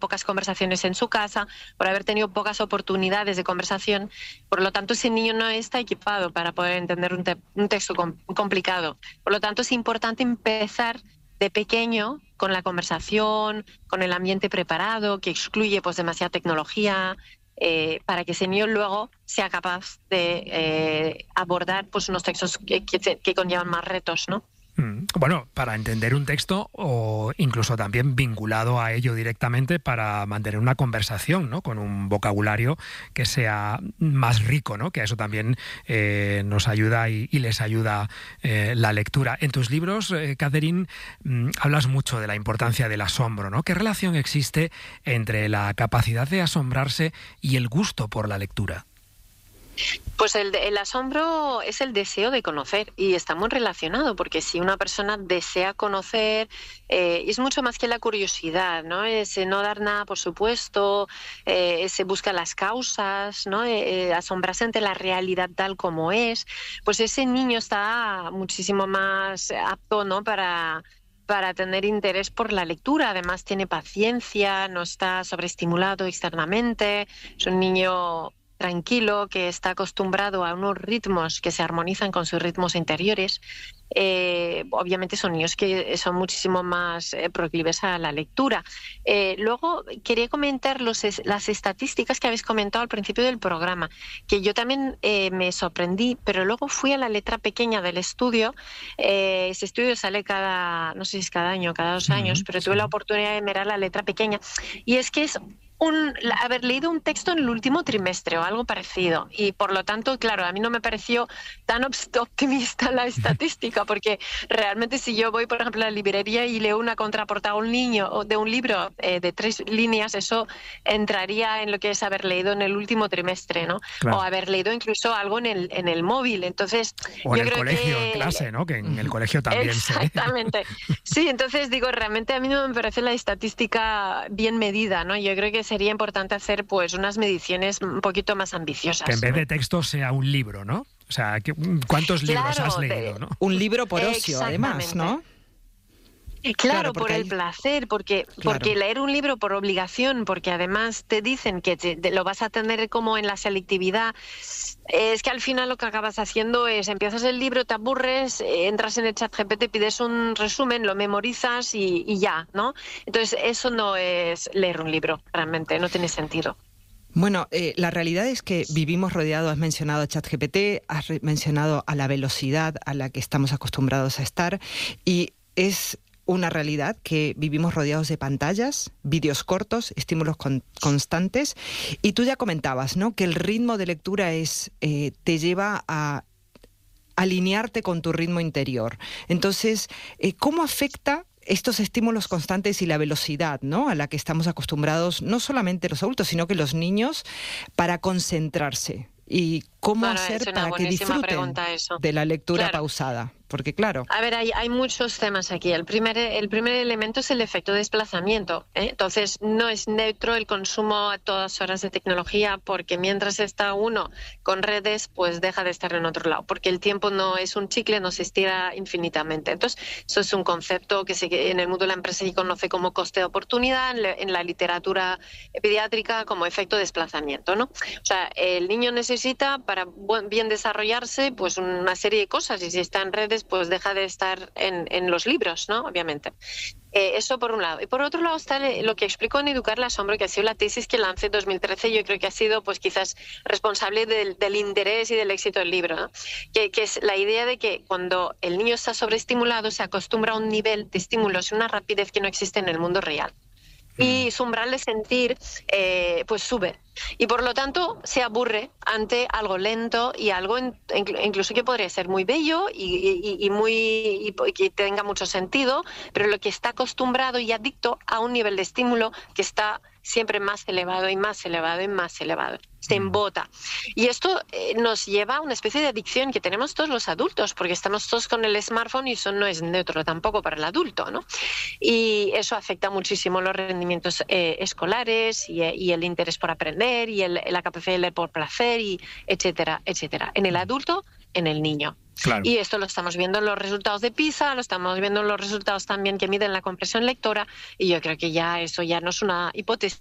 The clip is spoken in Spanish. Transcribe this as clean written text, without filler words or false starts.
pocas conversaciones en su casa, por haber tenido pocas oportunidades de conversación. Por lo tanto, ese niño no está equipado para poder entender un texto complicado. Por lo tanto, es importante empezar de pequeño con la conversación, con el ambiente preparado, que excluye pues demasiada tecnología, para que ese niño luego sea capaz de abordar pues unos textos que conllevan más retos, ¿no? Bueno, para entender un texto o incluso también vinculado a ello directamente para mantener una conversación, ¿no? Con un vocabulario que sea más rico, ¿no? Que a eso también nos ayuda y les ayuda la lectura. En tus libros, Catherine, hablas mucho de la importancia del asombro, ¿no? ¿Qué relación existe entre la capacidad de asombrarse y el gusto por la lectura? Pues el asombro es el deseo de conocer y está muy relacionado, porque si una persona desea conocer, es mucho más que la curiosidad, ¿no? Es no dar nada por supuesto, se busca las causas, ¿no? Asombrarse ante la realidad tal como es, pues ese niño está muchísimo más apto, ¿no? Para tener interés por la lectura. Además tiene paciencia, no está sobreestimulado externamente, es un niño tranquilo, que está acostumbrado a unos ritmos que se armonizan con sus ritmos interiores. Obviamente son niños que son muchísimo más proclives a la lectura. Luego quería comentar las estadísticas que habéis comentado al principio del programa, que yo también me sorprendí, pero luego fui a la letra pequeña del estudio. Ese estudio sale no sé si es cada año, cada 2 años, pero tuve la oportunidad de mirar la letra pequeña, y es que es haber leído un texto en el último trimestre o algo parecido, y por lo tanto, claro, a mí no me pareció tan optimista la estadística, porque realmente si yo voy, por ejemplo, a la librería y leo una contraportada a un niño o de un libro de 3 líneas, eso entraría en lo que es haber leído en el último trimestre, ¿no? Claro. O haber leído incluso algo en el móvil. Entonces, o yo en el creo colegio, que... en clase, ¿no? Que en el colegio también. Exactamente. Sí, entonces digo, realmente a mí no me parece la estadística bien medida, ¿no? Yo creo que sería importante hacer pues unas mediciones un poquito más ambiciosas. Que en vez de texto sea un libro, ¿no? O sea, ¿cuántos libros has leído, no? Un libro por ocio, además, ¿no? Claro, por el placer, porque leer un libro por obligación, porque además te dicen que lo vas a tener como en la selectividad, es que al final lo que acabas haciendo es empiezas el libro, te aburres, entras en el ChatGPT, pides un resumen, lo memorizas y ya, ¿no? Entonces eso no es leer un libro, realmente, no tiene sentido. Bueno, la realidad es que vivimos rodeados, has mencionado a ChatGPT, has mencionado a la velocidad a la que estamos acostumbrados a estar, y es una realidad que vivimos rodeados de pantallas, vídeos cortos, estímulos constantes, y tú ya comentabas, ¿no?, que el ritmo de lectura te lleva a alinearte con tu ritmo interior. Entonces, ¿cómo afecta estos estímulos constantes y la velocidad, ¿no?, a la que estamos acostumbrados, no solamente los adultos, sino que los niños, para concentrarse? ¿Y cómo hacer para que disfruten de la lectura pausada? Porque claro... A ver, hay muchos temas aquí. El primer elemento es el efecto de desplazamiento, ¿eh? Entonces, no es neutro el consumo a todas horas de tecnología, porque mientras está uno con redes, pues deja de estar en otro lado, porque el tiempo no es un chicle, no se estira infinitamente. Entonces, eso es un concepto que en el mundo de la empresa se conoce como coste de oportunidad, en la literatura pediátrica como efecto de desplazamiento, ¿no? O sea, el niño necesita, para bien desarrollarse, pues una serie de cosas, y si está en redes, pues deja de estar en los libros, ¿no? Obviamente. Eso por un lado. Y por otro lado está lo que explico en Educar el asombro, que ha sido la tesis que lancé en 2013. Yo creo que ha sido pues quizás responsable del interés y del éxito del libro, ¿no? Que es la idea de que cuando el niño está sobreestimulado se acostumbra a un nivel de estímulos y una rapidez que no existe en el mundo real. Y su umbral de sentir pues sube, y por lo tanto se aburre ante algo lento y algo incluso que podría ser muy bello y que tenga mucho sentido, pero lo que está acostumbrado y adicto a un nivel de estímulo que está siempre más elevado y más elevado y más elevado. Se embota. Y esto nos lleva a una especie de adicción que tenemos todos los adultos, porque estamos todos con el smartphone y eso no es neutro tampoco para el adulto, ¿no? Y eso afecta muchísimo los rendimientos escolares y el interés por aprender y la capacidad de leer por placer, y etcétera, etcétera. En el adulto en el niño. Claro. Y esto lo estamos viendo en los resultados de PISA, lo estamos viendo en los resultados también que miden la comprensión lectora, y yo creo que ya eso ya no es una hipótesis